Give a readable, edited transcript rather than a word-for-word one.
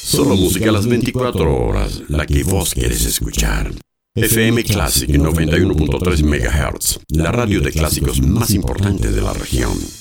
Solo música a las 24 horas, la que vos quieres escuchar. FM Classic 91.3 MHz, la radio de clásicos más importante de la región.